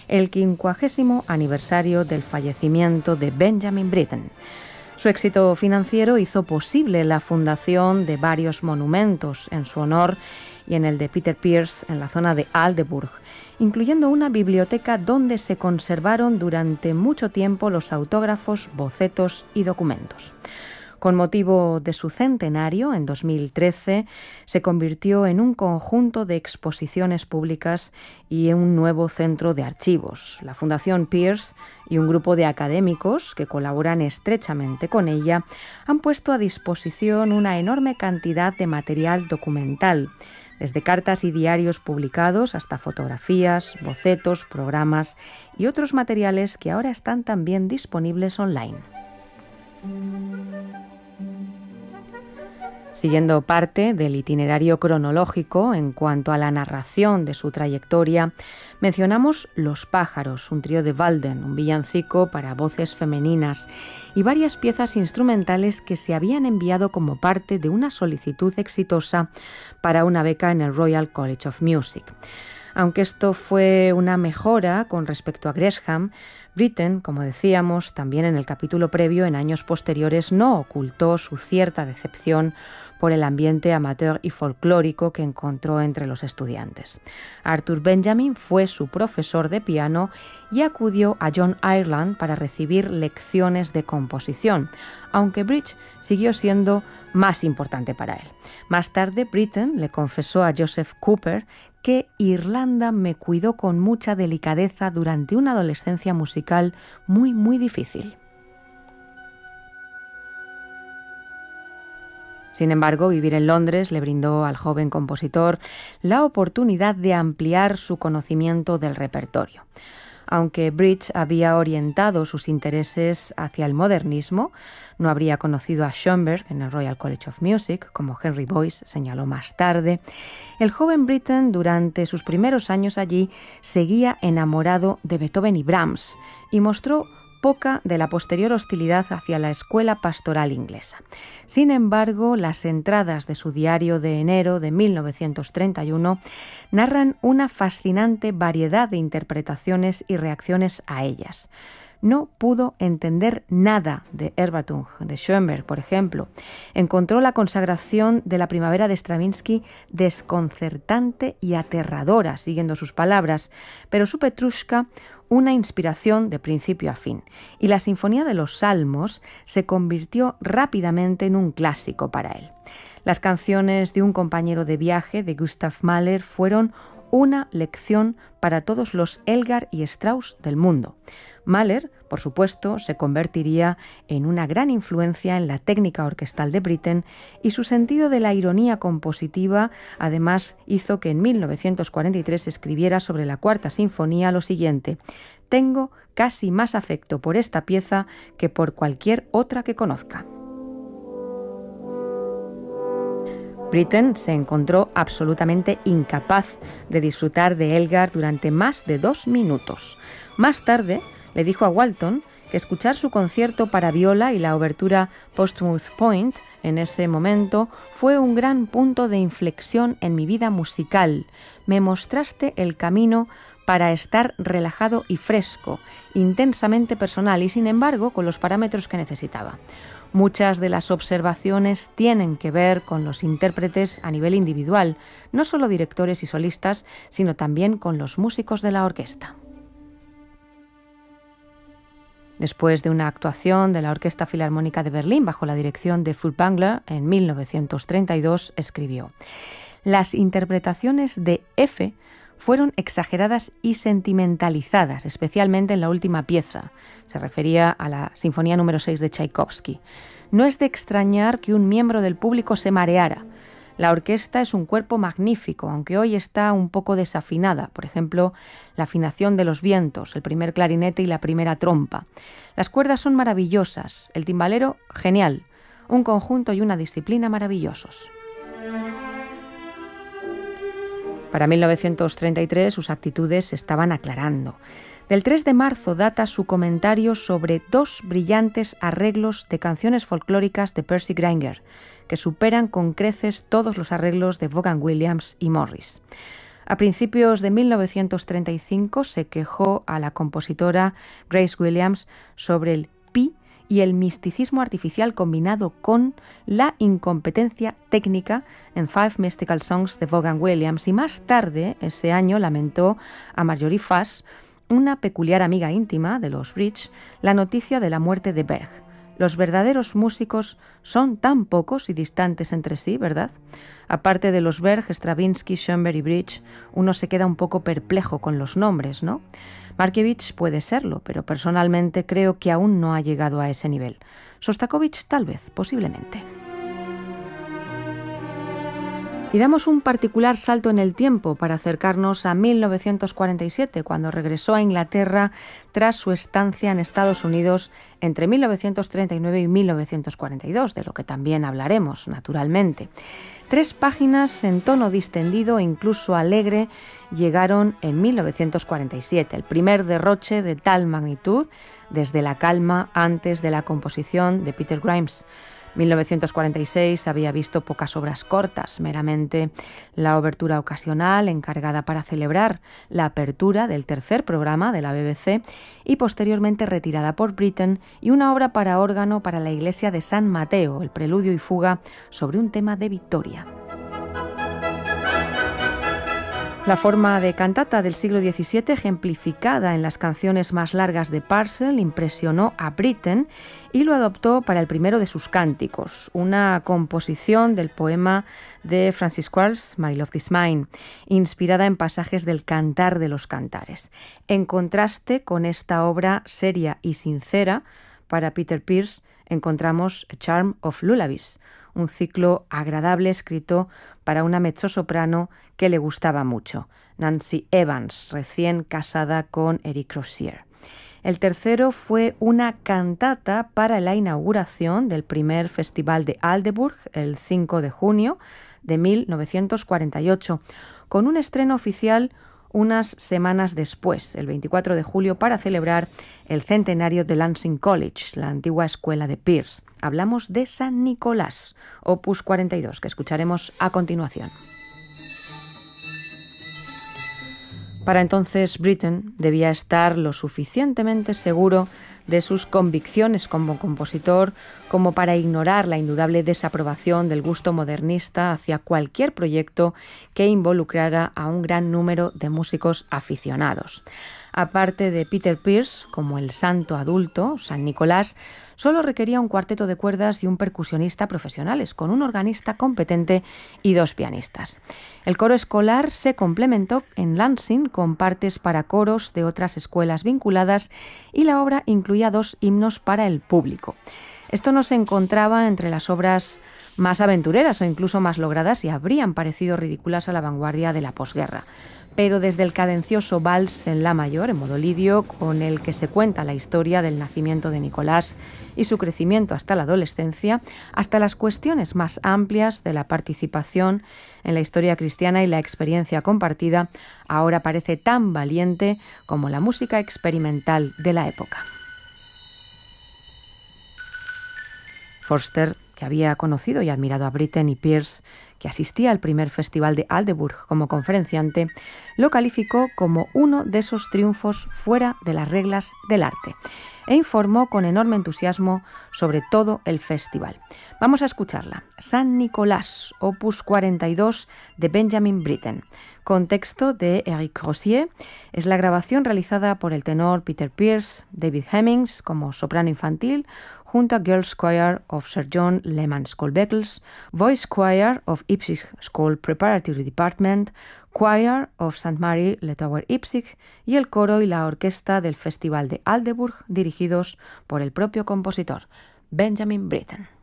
el 50º aniversario del fallecimiento de Benjamin Britten. Su éxito financiero hizo posible la fundación de varios monumentos en su honor y en el de Peter Pears en la zona de Aldeburgh, incluyendo una biblioteca donde se conservaron durante mucho tiempo los autógrafos, bocetos y documentos. Con motivo de su centenario, en 2013, se convirtió en un conjunto de exposiciones públicas y en un nuevo centro de archivos. La Fundación Pears y un grupo de académicos que colaboran estrechamente con ella han puesto a disposición una enorme cantidad de material documental, desde cartas y diarios publicados hasta fotografías, bocetos, programas y otros materiales que ahora están también disponibles online. Siguiendo parte del itinerario cronológico en cuanto a la narración de su trayectoria, mencionamos Los pájaros, un trío de Walden, un villancico para voces femeninas y varias piezas instrumentales que se habían enviado como parte de una solicitud exitosa para una beca en el Royal College of Music. Aunque esto fue una mejora con respecto a Gresham, Britten, como decíamos también en el capítulo previo, en años posteriores no ocultó su cierta decepción por el ambiente amateur y folclórico que encontró entre los estudiantes. Arthur Benjamin fue su profesor de piano y acudió a John Ireland para recibir lecciones de composición, aunque Bridge siguió siendo más importante para él. Más tarde, Britten le confesó a Joseph Cooper que Irlanda me cuidó con mucha delicadeza durante una adolescencia musical muy difícil. Sin embargo, vivir en Londres le brindó al joven compositor la oportunidad de ampliar su conocimiento del repertorio. Aunque Bridge había orientado sus intereses hacia el modernismo, no habría conocido a Schoenberg en el Royal College of Music, como Henry Boyce señaló más tarde. El joven Britten, durante sus primeros años allí, seguía enamorado de Beethoven y Brahms y mostró poca de la posterior hostilidad hacia la escuela pastoral inglesa. Sin embargo, las entradas de su diario de enero de 1931 narran una fascinante variedad de interpretaciones y reacciones a ellas. No pudo entender nada de Erbatung, de Schoenberg, por ejemplo. Encontró la consagración de la primavera de Stravinsky desconcertante y aterradora, siguiendo sus palabras, pero su Petrushka una inspiración de principio a fin, y la Sinfonía de los Salmos se convirtió rápidamente en un clásico para él. Las canciones de un compañero de viaje de Gustav Mahler fueron una lección para todos los Elgar y Strauss del mundo. Mahler, por supuesto, se convertiría en una gran influencia en la técnica orquestal de Britten y su sentido de la ironía compositiva además hizo que en 1943 escribiera sobre la Cuarta Sinfonía lo siguiente: «Tengo casi más afecto por esta pieza que por cualquier otra que conozca». Britten se encontró absolutamente incapaz de disfrutar de Elgar durante más de 2 minutos. Más tarde, le dijo a Walton que escuchar su concierto para viola y la obertura Portsmouth Point en ese momento fue un gran punto de inflexión en mi vida musical. Me mostraste el camino para estar relajado y fresco, intensamente personal y, sin embargo, con los parámetros que necesitaba. Muchas de las observaciones tienen que ver con los intérpretes a nivel individual, no solo directores y solistas, sino también con los músicos de la orquesta. Después de una actuación de la Orquesta Filarmónica de Berlín bajo la dirección de Furtwängler en 1932, escribió: «Las interpretaciones de F fueron exageradas y sentimentalizadas, especialmente en la última pieza». Se refería a la Sinfonía número 6 de Tchaikovsky. «No es de extrañar que un miembro del público se mareara. La orquesta es un cuerpo magnífico, aunque hoy está un poco desafinada. Por ejemplo, la afinación de los vientos, el primer clarinete y la primera trompa. Las cuerdas son maravillosas, el timbalero genial, un conjunto y una disciplina maravillosos». Para 1933 sus actitudes se estaban aclarando. Del 3 de marzo data su comentario sobre 2 brillantes arreglos de canciones folclóricas de Percy Grainger, que superan con creces todos los arreglos de Vaughan Williams y Morris. A principios de 1935 se quejó a la compositora Grace Williams sobre el pi y el misticismo artificial combinado con la incompetencia técnica en Five Mystical Songs de Vaughan Williams, y más tarde ese año lamentó a Marjorie Fuss, una peculiar amiga íntima de los Bridge, la noticia de la muerte de Berg. Los verdaderos músicos son tan pocos y distantes entre sí, ¿verdad? Aparte de los Berg, Stravinsky, Schoenberg y Bridge, uno se queda un poco perplejo con los nombres, ¿no? Markievicz puede serlo, pero personalmente creo que aún no ha llegado a ese nivel. Sostakovich tal vez, posiblemente. Y damos un particular salto en el tiempo para acercarnos a 1947, cuando regresó a Inglaterra tras su estancia en Estados Unidos entre 1939 y 1942, de lo que también hablaremos, naturalmente. 3 páginas en tono distendido e incluso alegre llegaron en 1947, el primer derroche de tal magnitud desde la calma antes de la composición de Peter Grimes. 1946 había visto pocas obras cortas, meramente la obertura ocasional encargada para celebrar la apertura del tercer programa de la BBC y posteriormente retirada por Britten, y una obra para órgano para la iglesia de San Mateo, el preludio y fuga sobre un tema de Victoria. La forma de cantata del siglo XVII, ejemplificada en las canciones más largas de Purcell, impresionó a Britten y lo adoptó para el primero de sus cánticos, una composición del poema de Francis Quarles, My Love Is Mine, inspirada en pasajes del Cantar de los Cantares. En contraste con esta obra seria y sincera, para Peter Pears encontramos A Charm of Lullabies, un ciclo agradable escrito para una mezzosoprano que le gustaba mucho, Nancy Evans, recién casada con Eric Crozier. El tercero fue una cantata para la inauguración del primer Festival de Aldeburgh, el 5 de junio de 1948, con un estreno oficial unas semanas después, el 24 de julio, para celebrar el centenario de Lancing College, la antigua escuela de Peirce. Hablamos de San Nicolás, opus 42, que escucharemos a continuación. Para entonces, Britten debía estar lo suficientemente seguro de sus convicciones como compositor como para ignorar la indudable desaprobación del gusto modernista hacia cualquier proyecto que involucrara a un gran número de músicos aficionados. Aparte de Peter Pears, como el santo adulto, San Nicolás, solo requería un cuarteto de cuerdas y un percusionista profesionales, con un organista competente y 2 pianistas. El coro escolar se complementó en Lansing con partes para coros de otras escuelas vinculadas, y la obra incluía 2 himnos para el público. Esto no se encontraba entre las obras más aventureras o incluso más logradas, y habrían parecido ridículas a la vanguardia de la posguerra. Pero desde el cadencioso vals en la mayor, en modo lidio, con el que se cuenta la historia del nacimiento de Nicolás y su crecimiento hasta la adolescencia, hasta las cuestiones más amplias de la participación en la historia cristiana y la experiencia compartida, ahora parece tan valiente como la música experimental de la época. Forster, que había conocido y admirado a Britten y Pears, que asistía al primer festival de Aldeburgh como conferenciante, lo calificó como uno de esos triunfos fuera de las reglas del arte e informó con enorme entusiasmo sobre todo el festival. Vamos a escucharla. San Nicolás, opus 42 de Benjamin Britten, con texto de Eric Crozier. Es la grabación realizada por el tenor Peter Pears, David Hemmings como soprano infantil, junto a Girls Choir of Sir John Lehman School Beatles, Voice Choir of Ipswich School Preparatory Department, Choir of St. Mary Le Tower Ipswich y el coro y la orquesta del Festival de Aldeburgh, dirigidos por el propio compositor, Benjamin Britten.